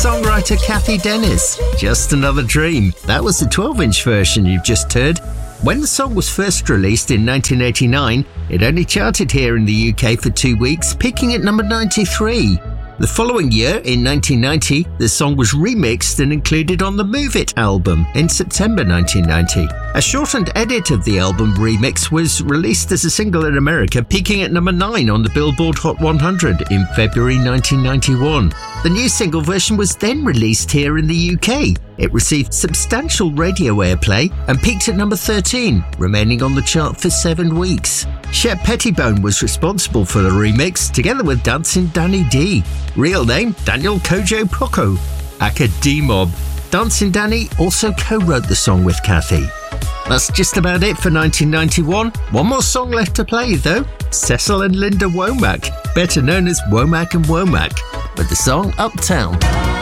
Songwriter Cathy Dennis, Just Another Dream. That was the 12-inch version you've just heard. When the song was first released in 1989, it only charted here in the UK for 2 weeks, peaking at number 93. The following year, in 1990, the song was remixed and included on the Move It album in September 1990. A shortened edit of the album remix was released as a single in America, peaking at number 9 on the Billboard Hot 100 in February 1991. The new single version was then released here in the UK. It received substantial radio airplay and peaked at number 13, remaining on the chart for 7 weeks. Shep Pettibone was responsible for the remix, together with Dancing Danny D. Real name, Daniel Kojo Poco, aka D-Mob. Dancing Danny also co-wrote the song with Cathy. That's just about it for 1991. One more song left to play though. Cecil and Linda Womack, better known as Womack and Womack, with the song Uptown.